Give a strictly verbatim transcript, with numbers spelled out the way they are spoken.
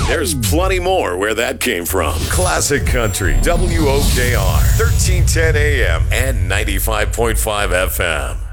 There's plenty more where that came from. Classic Country, W O K R, thirteen ten A M and ninety-five point five F M.